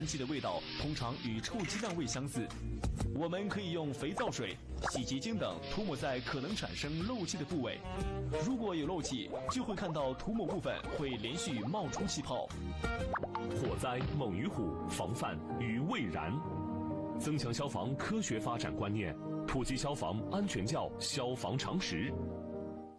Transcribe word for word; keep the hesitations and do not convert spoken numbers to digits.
气的味道通常与臭鸡蛋味相似。我们可以用肥皂水、洗洁精等涂抹在可能产生漏气的部位。如果有漏气，就会看到涂抹部分会连续冒出气泡。 火灾猛于虎，防范于未然。增强消防科学发展观念，普及消防安全教消防常识。